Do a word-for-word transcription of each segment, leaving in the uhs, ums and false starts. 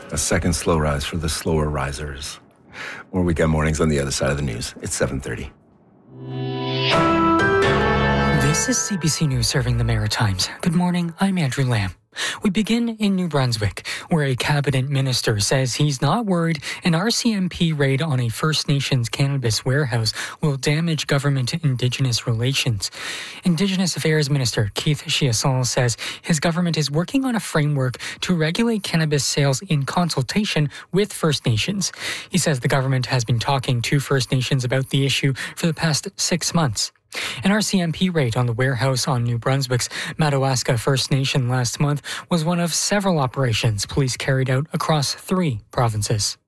A second slow rise for the slower risers. More weekend mornings on the other side of the news. It's seven thirty. This is C B C News serving the Maritimes. Good morning, I'm Andrew Lamb. We begin in New Brunswick, where a cabinet minister says he's not worried an R C M P raid on a First Nations cannabis warehouse will damage government-Indigenous relations. Indigenous Affairs Minister Keith Chiasson says his government is working on a framework to regulate cannabis sales in consultation with First Nations. He says the government has been talking to First Nations about the issue for the past six months. An R C M P raid on the warehouse on New Brunswick's Madawaska First Nation last month was one of several operations police carried out across three provinces.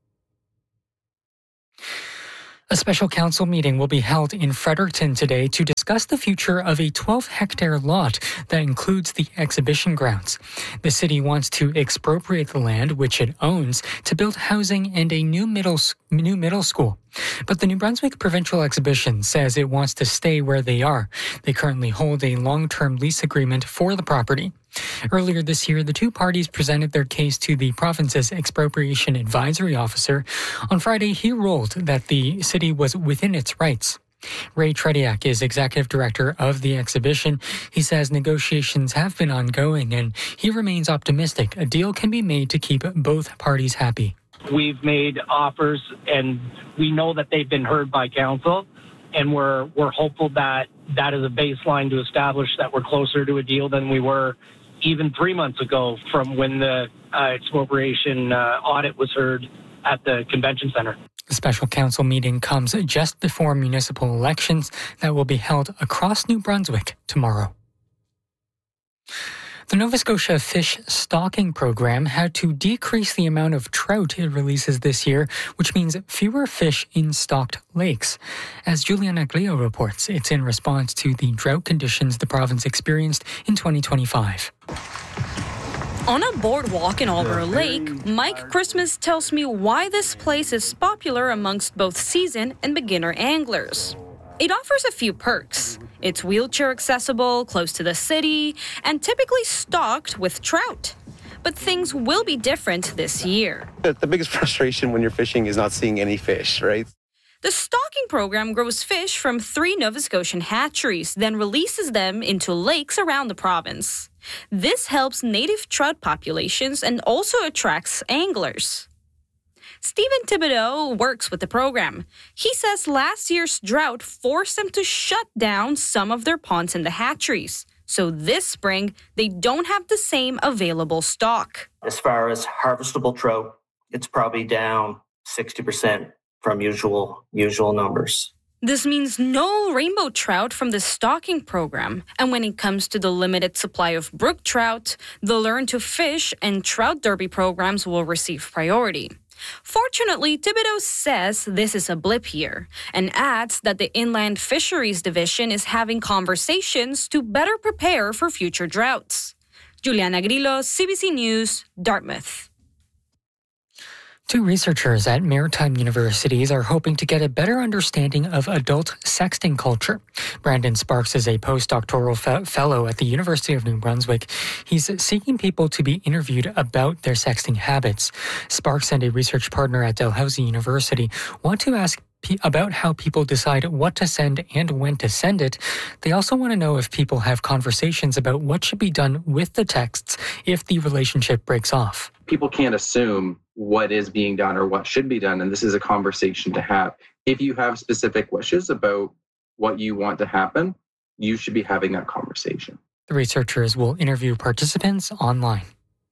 A special council meeting will be held in Fredericton today to discuss the future of a twelve-hectare lot that includes the exhibition grounds. The city wants to expropriate the land, which it owns, to build housing and a new middle, new middle school. But the New Brunswick Provincial Exhibition says it wants to stay where they are. They currently hold a long-term lease agreement for the property. Earlier this year, the two parties presented their case to the province's expropriation advisory officer. On Friday, he ruled that the city was within its rights. Ray Trediak is executive director of the exhibition. He says negotiations have been ongoing and he remains optimistic a deal can be made to keep both parties happy. We've made offers and we know that they've been heard by council, and we're we're hopeful that that is a baseline to establish that we're closer to a deal than we were even three months ago from when the uh, expropriation uh, audit was heard at the convention center. The special council meeting comes just before municipal elections that will be held across New Brunswick tomorrow. The Nova Scotia Fish Stocking Program had to decrease the amount of trout it releases this year, which means fewer fish in stocked lakes. As Juliana Glio reports, it's in response to the drought conditions the province experienced in twenty twenty-five. On a boardwalk in Albert Lake, Mike Christmas tells me why this place is popular amongst both seasoned and beginner anglers. It offers a few perks. It's wheelchair accessible, close to the city, and typically stocked with trout. But things will be different this year. The biggest frustration when you're fishing is not seeing any fish, right? The stocking program grows fish from three Nova Scotian hatcheries, then releases them into lakes around the province. This helps native trout populations and also attracts anglers. Stephen Thibodeau works with the program. He says last year's drought forced them to shut down some of their ponds in the hatcheries. So this spring, they don't have the same available stock. As far as harvestable trout, it's probably down sixty percent from usual usual numbers. This means no rainbow trout from the stocking program. And when it comes to the limited supply of brook trout, the Learn to Fish and Trout Derby programs will receive priority. Fortunately, Thibodeau says this is a blip year and adds that the Inland Fisheries Division is having conversations to better prepare for future droughts. Juliana Grillo, C B C News, Dartmouth. Two researchers at maritime universities are hoping to get a better understanding of adult sexting culture. Brandon Sparks is a postdoctoral fe- fellow at the University of New Brunswick. He's seeking people to be interviewed about their sexting habits. Sparks and a research partner at Dalhousie University want to ask p- about how people decide what to send and when to send it. They also want to know if people have conversations about what should be done with the texts if the relationship breaks off. People can't assume what is being done or what should be done, and this is a conversation to have. If you have specific wishes about what you want to happen, you should be having that conversation. The researchers will interview participants online.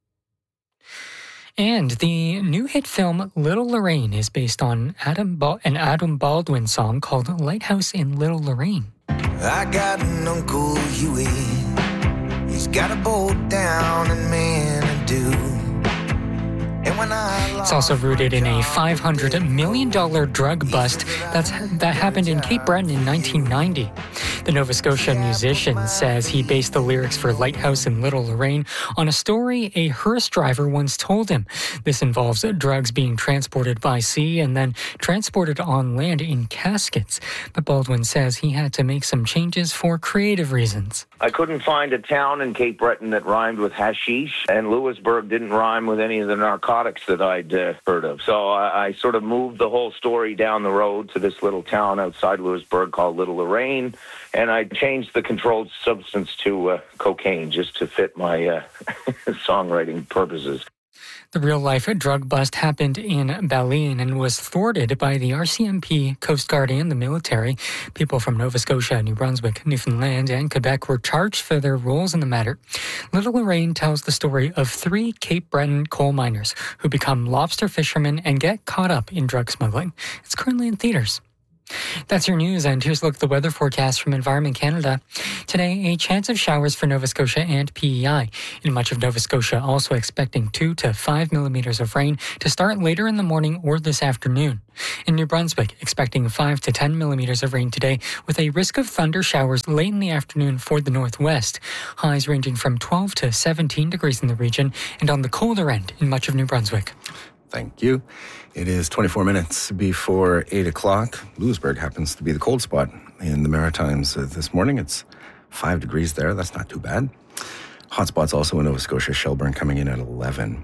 And the new hit film Little Lorraine is based on Adam ba- an Adam Baldwin song called Lighthouse in Little Lorraine. I got an Uncle Huey. He's got a boat down in Manitou. It's also rooted in a five hundred million dollars drug bust that's, that happened in Cape Breton in nineteen ninety. The Nova Scotia musician says he based the lyrics for Lighthouse in Little Lorraine on a story a hearse driver once told him. This involves drugs being transported by sea and then transported on land in caskets. But Baldwin says he had to make some changes for creative reasons. I couldn't find a town in Cape Breton that rhymed with hashish, and Lewisburg didn't rhyme with any of the narcotics that I'd uh, heard of. So I, I sort of moved the whole story down the road to this little town outside Lewisburg called Little Lorraine, and I changed the controlled substance to uh, cocaine just to fit my uh, songwriting purposes. The real-life drug bust happened in Baleen and was thwarted by the R C M P, Coast Guard, and the military. People from Nova Scotia, New Brunswick, Newfoundland, and Quebec were charged for their roles in the matter. Little Lorraine tells the story of three Cape Breton coal miners who become lobster fishermen and get caught up in drug smuggling. It's currently in theaters. That's your news, and here's a look at the weather forecast from Environment Canada. Today, a chance of showers for Nova Scotia and P E I. In much of Nova Scotia, also expecting two to five millimeters of rain to start later in the morning or this afternoon. In New Brunswick, expecting five to ten millimeters of rain today, with a risk of thunder showers late in the afternoon for the northwest. Highs ranging from twelve to seventeen degrees in the region, and on the colder end in much of New Brunswick. Thank you. It is twenty-four minutes before eight o'clock. Lewisburg happens to be the cold spot in the Maritimes uh, this morning. It's five degrees there. That's not too bad. Hot spots also in Nova Scotia. Shelburne coming in at eleven.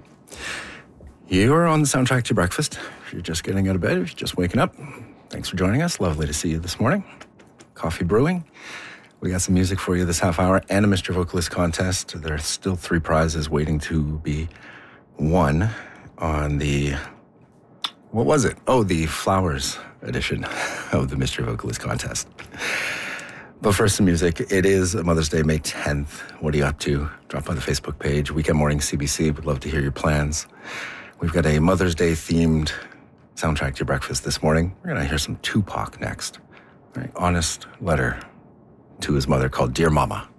You're on the soundtrack to your breakfast. If you're just getting out of bed, if you're just waking up, thanks for joining us. Lovely to see you this morning. Coffee brewing. We got some music for you this half hour and a Mister Vocalist contest. There are still three prizes waiting to be won on the, what was it? Oh, the Flowers edition of the Mister Vocalist contest. But first, some music. It is Mother's Day, May tenth. What are you up to? Drop by the Facebook page, Weekend Morning C B C. Would love to hear your plans. We've got a Mother's Day themed soundtrack to your breakfast this morning. We're going to hear some Tupac next. Very honest letter to his mother called Dear Mama.